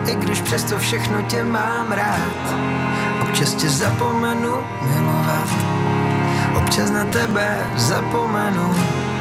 i když přesto všechno tě mám rád, občas tě zapomenu milovat, občas na tebe zapomenu.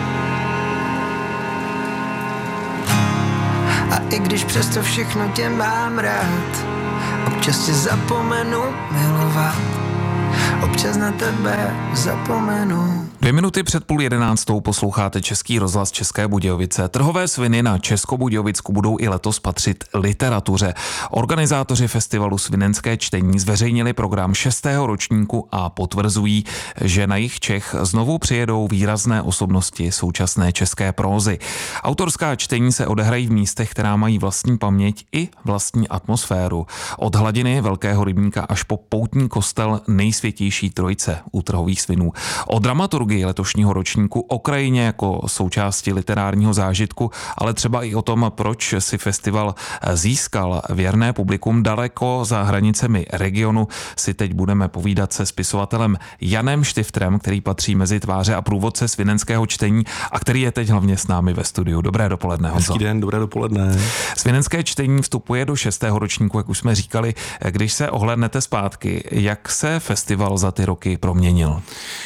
A i když přesto všechno tě mám rád, občas tě zapomenu milovat, občas na tebe zapomenu. 2 minuty před 10:30 posloucháte Český rozhlas České Budějovice. Trhové sviny na Českobudějovicku budou i letos patřit literatuře. Organizátoři festivalu Svinenské čtení zveřejnili program 6. ročníku a potvrzují, že na jih Čech znovu přijedou výrazné osobnosti současné české prózy. Autorská čtení se odehrají v místech, která mají vlastní paměť i vlastní atmosféru. Od hladiny Velkého rybníka až po poutní kostel Nejsvětější Trojice u Trhových svinů. O dramaturgii letošního ročníku, o krajině jako součásti literárního zážitku, ale třeba i o tom, proč si festival získal věrné publikum daleko za hranicemi regionu, si teď budeme povídat se spisovatelem Janem Štiftrem, který patří mezi tváře a průvodce svinenského čtení a který je teď hlavně s námi ve studiu. Dobré dopoledne, Honzo. Hezký den, dobré dopoledne. Svinenské čtení vstupuje do 6. ročníku, jak už jsme říkali. Když se ohlédnete zpátky, jak se festival za ty roky proměnil?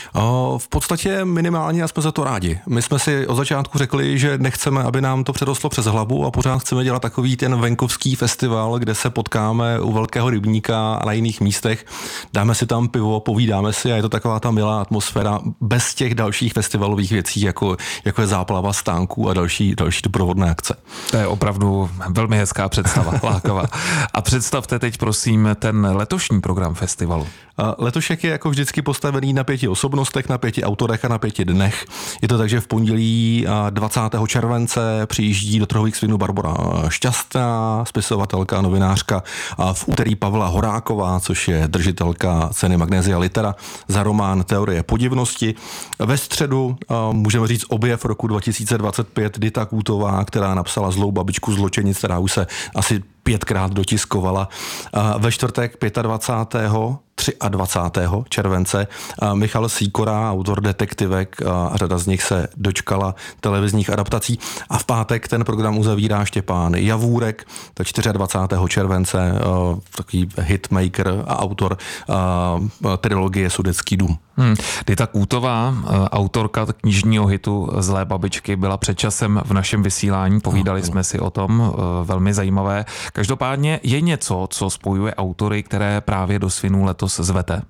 V podstatě minimálně jsme za to rádi. My jsme si od začátku řekli, že nechceme, aby nám to přerostlo přes hlavu a pořád chceme dělat takový ten venkovský festival, kde se potkáme u Velkého rybníka a na jiných místech, dáme si tam pivo, povídáme si a je to taková ta milá atmosféra bez těch dalších festivalových věcí, jako je záplava stánků a další doprovodné akce. To je opravdu velmi hezká představa, lákavá. A představte teď prosím ten letošní program festivalu. Letošek je jako vždycky postavený na 5 osobnostech, na 5 autorech a na 5 dnech. Je to tak, že v pondělí 20. července přijíždí do Trhových svinů Barbora Šťastná, spisovatelka a novinářka, a v úterý Pavla Horáková, což je držitelka ceny Magnesia Litera za román Teorie podivnosti. Ve středu můžeme říct objev roku 2025 Dita Kůtová, která napsala Zlou babičku zločenic, která už se asi 5krát dotiskovala. Ve čtvrtek 25. 23. července Michal Sýkora, autor detektivek, a řada z nich se dočkala televizních adaptací. A v pátek ten program uzavírá Štěpán Javůrek, 24. července, takový hitmaker a autor trilogie Sudetský dům. Dita Kůtová, autorka knižního hitu Zlé babičky, byla před časem v našem vysílání, povídali jsme si o tom, velmi zajímavé. Každopádně je něco, co spojuje autory, které právě do Svinů letos zvete?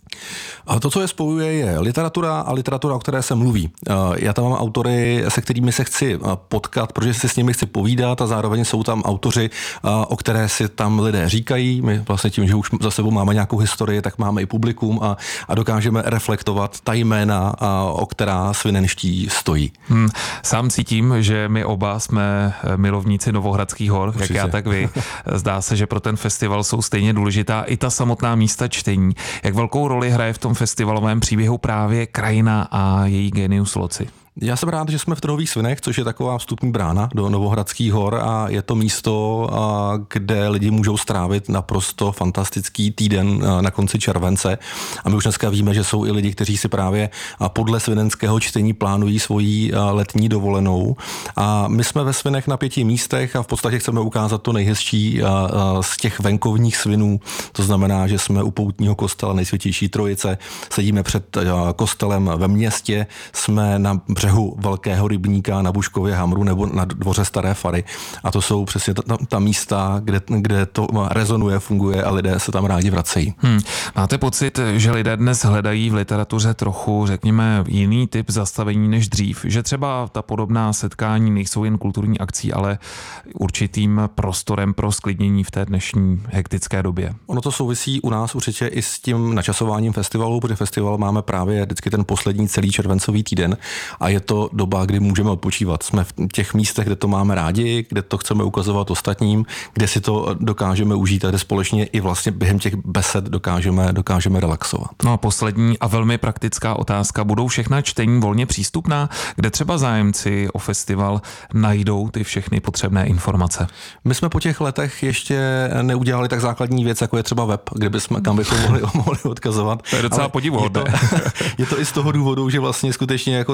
A to, co je spojuje, je literatura a literatura, o které se mluví. Já tam mám autory, se kterými se chci potkat, protože si s nimi chci povídat, a zároveň jsou tam autoři, o které si tam lidé říkají. My vlastně tím, že už za sebou máme nějakou historii, tak máme i publikum a dokážeme reflektovat ta jména, o která svinenští stojí. Sám cítím, že my oba jsme milovníci Novohradských hor, jak já, tak vy. Zdá se, že pro ten festival jsou stejně důležitá i ta samotná místa čtení. Jak velkou roli hraje v tom festivalovém příběhu právě krajina a její genius loci? Já jsem rád, že jsme v Trhových svinech, což je taková vstupní brána do Novohradských hor, a je to místo, kde lidi můžou strávit naprosto fantastický týden na konci července. A my už dneska víme, že jsou i lidi, kteří si právě podle svinenského čtení plánují svoji letní dovolenou. A my jsme ve Svinech na 5 místech a v podstatě chceme ukázat to nejhezčí z těch venkovních svinů. To znamená, že jsme u poutního kostela Nejsvětější Trojice, sedíme před kostelem ve městě, jsme na břehu Velkého rybníka na Buškově Hamru nebo na dvoře Staré Fary. A to jsou přesně ta místa, kde to rezonuje, funguje a lidé se tam rádi vracejí. Máte pocit, že lidé dnes hledají v literatuře trochu, řekněme, jiný typ zastavení než dřív? Že třeba ta podobná setkání nejsou jen kulturní akcí, ale určitým prostorem pro sklidnění v té dnešní hektické době? Ono to souvisí u nás určitě i s tím načasováním festivalu, protože festival máme právě vždycky ten poslední celý červencový týden a je to doba, kdy můžeme odpočívat. Jsme v těch místech, kde to máme rádi, kde to chceme ukazovat ostatním, kde si to dokážeme užít a kde společně i vlastně během těch besed dokážeme relaxovat. No a poslední a velmi praktická otázka. Budou všechna čtení volně přístupná, kde třeba zájemci o festival najdou ty všechny potřebné informace? My jsme po těch letech ještě neudělali tak základní věc, jako je třeba web, kam bychom mohli odkazovat. To je docela podivuhodné. Je to i z toho důvodu, že vlastně skutečně jako nechceme říkat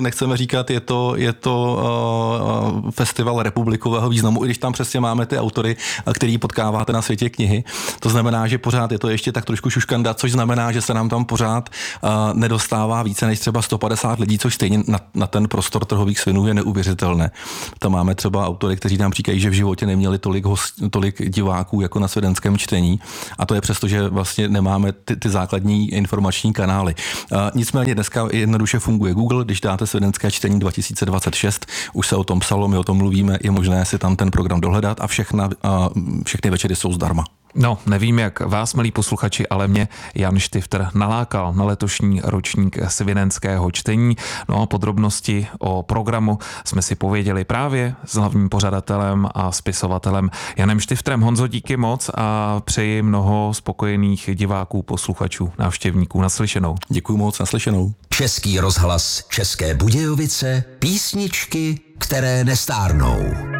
říkat, je to festival republikového významu, i když tam přesně máme ty autory, který potkáváte na Světě knihy. To znamená, že pořád je to ještě tak trošku šuškanda, což znamená, že se nám tam pořád nedostává více než třeba 150 lidí, což stejně na ten prostor trhových svinů je neuvěřitelné. Tam máme třeba autory, kteří nám říkají, že v životě neměli tolik diváků jako na svědenském čtení, a to je přesto, že vlastně nemáme ty základní informační kanály. Nicméně dneska jednoduše funguje Google, když dáte svědenské čtení 2026, už se o tom psalo, my o tom mluvíme, je možné si tam ten program dohledat a všechny večery jsou zdarma. No, nevím jak vás, milí posluchači, ale mě Jan Štifter nalákal na letošní ročník svědenského čtení. No a podrobnosti o programu jsme si pověděli právě s hlavním pořadatelem a spisovatelem Janem Štiftrem. Honzo, díky moc a přeji mnoho spokojených diváků, posluchačů, návštěvníků. Naslyšenou. Děkuji moc, naslyšenou. Český rozhlas České Budějovice, písničky, které nestárnou.